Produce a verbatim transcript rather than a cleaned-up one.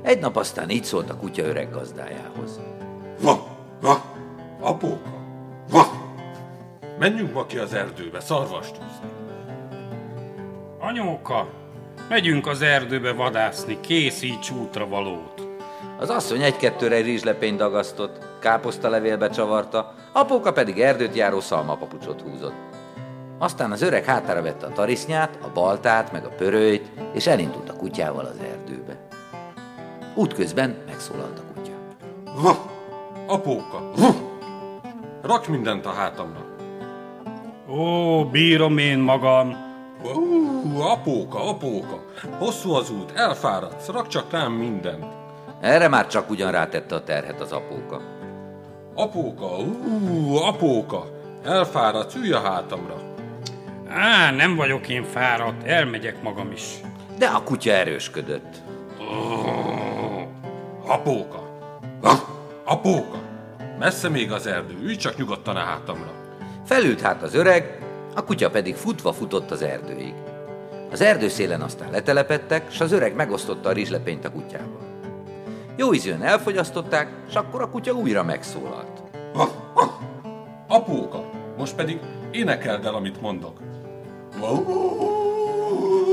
Egy nap aztán így szólt a kutya öreg gazdájához. Va, va, apóka, va! Menjünk ma ki az erdőbe szarvast húzni. Anyóka, megyünk az erdőbe vadászni, készíts útra valót. Az asszony egy-kettőre egy rizslepényt dagasztott, káposztalevélbe csavarta, apóka pedig erdőt járó szalmapapucsot húzott. Aztán az öreg hátára vette a tarisznyát, a baltát, meg a pörőjt, és elindult a kutyával az erdőbe. Útközben megszólalt a kutya. Va, apóka, va! Rakj mindent a hátamra. Ó, bírom én magam. Ó, apóka, apóka, hosszú az út, elfáradsz, rak csak rám mindent. Erre már csak ugyan rátette a terhet az apóka. Apóka, ú, apóka, elfáradsz, ülj a hátamra. Á, nem vagyok én fáradt, elmegyek magam is. De a kutya erősködött. Apóka, va, apóka, messze még az erdő, ülj csak nyugodtan a hátamra. Felült hát az öreg, a kutya pedig futva futott az erdőig. Az erdőszélen aztán letelepedtek, s az öreg megosztotta a rizslepényt a kutyával. Jó ízűen elfogyasztották, s akkor a kutya újra megszólalt. Va, va, apóka, most pedig énekeld el, amit mondok. Va,